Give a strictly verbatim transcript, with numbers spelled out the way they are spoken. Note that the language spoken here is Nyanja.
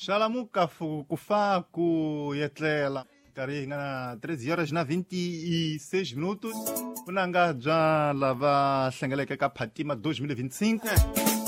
Xalamuka Kufaku Yetlela. Carina treze horas na vinte e seis minutos. Punanga já lava Xangaleka Patima dois mil e vinte e cinco.